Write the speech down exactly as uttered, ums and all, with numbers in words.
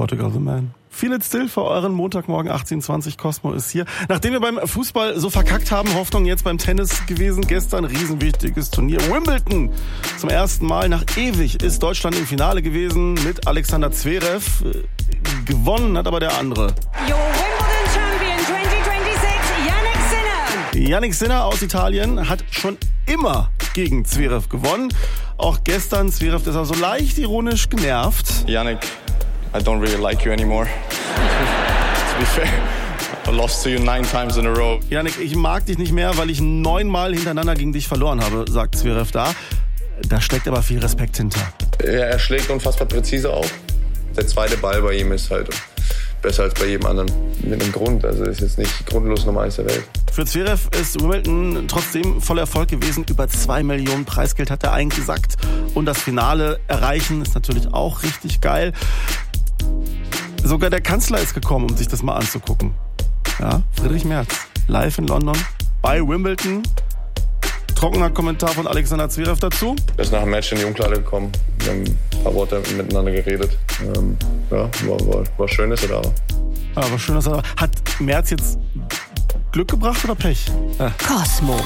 Portugal the Man. Feel it still für euren Montagmorgen achtzehn Uhr zwanzig. Cosmo ist hier. Nachdem wir beim Fußball so verkackt haben, Hoffnung jetzt beim Tennis gewesen. Gestern riesenwichtiges Turnier. Wimbledon. Zum ersten Mal nach ewig ist Deutschland im Finale gewesen mit Alexander Zverev. Gewonnen hat aber der andere. Your Wimbledon champion twenty twenty-six, Jannik Sinner. Jannik Sinner aus Italien hat schon immer gegen Zverev gewonnen. Auch gestern, Zverev ist also leicht ironisch genervt. Jannik, I don't really like you anymore. To be fair, I lost to you nine times in a row. Jannik, ich mag dich nicht mehr, weil ich neunmal hintereinander gegen dich verloren habe, sagt Zverev da. Da steckt aber viel Respekt hinter. Ja, er schlägt unfassbar präzise auf. Der zweite Ball bei ihm ist halt besser als bei jedem anderen. Mit einem Grund, also ist jetzt nicht grundlos Nummer eins der Welt. Für Zverev ist Wimbledon trotzdem voller Erfolg gewesen. Über zwei Millionen Preisgeld hat er eingesackt. Und das Finale erreichen ist natürlich auch richtig geil. Sogar der Kanzler ist gekommen, um sich das mal anzugucken. Ja, Friedrich Merz, live in London, bei Wimbledon. Trockener Kommentar von Alexander Zverev dazu. Er ist nach dem Match in die Umkleide gekommen. Wir haben ein paar Worte miteinander geredet. Ähm, ja, war, war, war schön, dass er da war. Ja, war schön, dass er da war. Hat Merz jetzt Glück gebracht oder Pech? Ja. Cosmo.